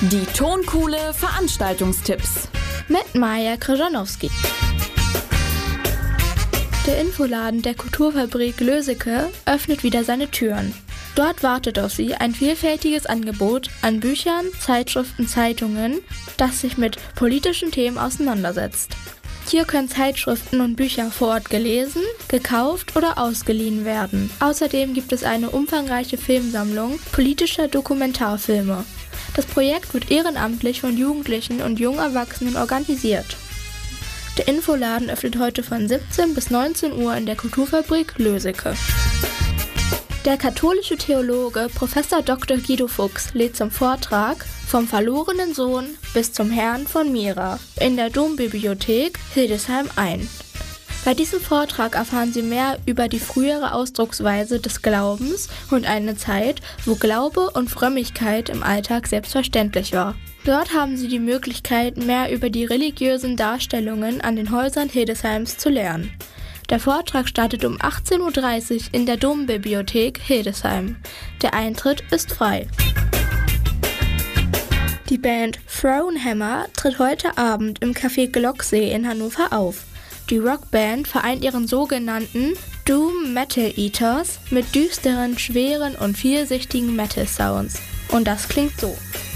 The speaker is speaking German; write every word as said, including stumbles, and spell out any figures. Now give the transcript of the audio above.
Die Tonkuhle Veranstaltungstipps mit Maja Krzyżanowski. Der Infoladen der Kulturfabrik Löseke öffnet wieder seine Türen. Dort wartet auf Sie ein vielfältiges Angebot an Büchern, Zeitschriften, Zeitungen, das sich mit politischen Themen auseinandersetzt. Hier können Zeitschriften und Bücher vor Ort gelesen, gekauft oder ausgeliehen werden. Außerdem gibt es eine umfangreiche Filmsammlung politischer Dokumentarfilme. Das Projekt wird ehrenamtlich von Jugendlichen und jungen Erwachsenen organisiert. Der Infoladen öffnet heute von siebzehn bis neunzehn Uhr in der Kulturfabrik Löseke. Der katholische Theologe Professor Doktor Guido Fuchs lädt zum Vortrag Vom verlorenen Sohn bis zum Herrn von Mira in der Dombibliothek Hildesheim ein. Bei diesem Vortrag erfahren Sie mehr über die frühere Ausdrucksweise des Glaubens und eine Zeit, wo Glaube und Frömmigkeit im Alltag selbstverständlich war. Dort haben Sie die Möglichkeit, mehr über die religiösen Darstellungen an den Häusern Hildesheims zu lernen. Der Vortrag startet um achtzehn Uhr dreißig in der Dombibliothek Hildesheim. Der Eintritt ist frei. Die Band Thronehammer tritt heute Abend im Café Glocksee in Hannover auf. Die Rockband vereint ihren sogenannten Doom Metal Ethos mit düsteren, schweren und vielschichtigen Metal Sounds. Und das klingt so.